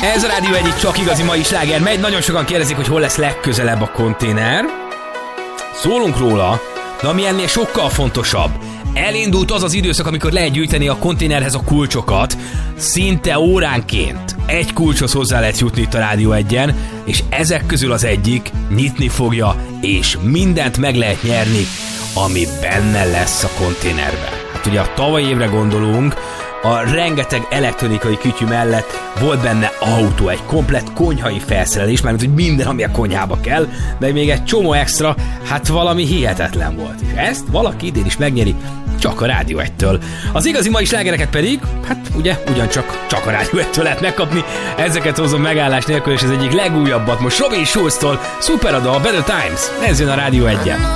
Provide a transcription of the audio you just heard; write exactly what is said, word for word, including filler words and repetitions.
Ez a Rádió egyik csak igazi mai sláger megy. Nagyon sokan kérdezik, hogy hol lesz legközelebb a konténer. Szólunk róla, de ami ennél sokkal fontosabb. Elindult az az időszak, amikor lehet gyűjteni a konténerhez a kulcsokat. Szinte óránként egy kulcshoz hozzá lehet jutni itt a Rádió egyen, és ezek közül az egyik nyitni fogja, és mindent meg lehet nyerni, ami benne lesz a konténerben. Hát ugye a tavalyi évre gondolunk, a rengeteg elektronikai kütyű mellett volt benne autó, egy komplett konyhai felszerelés, mármint, hogy minden, ami a konyhába kell, de még egy csomó extra, hát valami hihetetlen volt. És ezt valaki idén is megnyeri, csak a Rádió egytől. Az igazi mai slágereket pedig, hát ugye ugyancsak csak a Rádió egytől lehet megkapni. Ezeket hozom megállás nélkül, és ez egyik legújabbat most Robin Schulztól, szuper a dal, Better Times. Ez jön a Rádió egyen.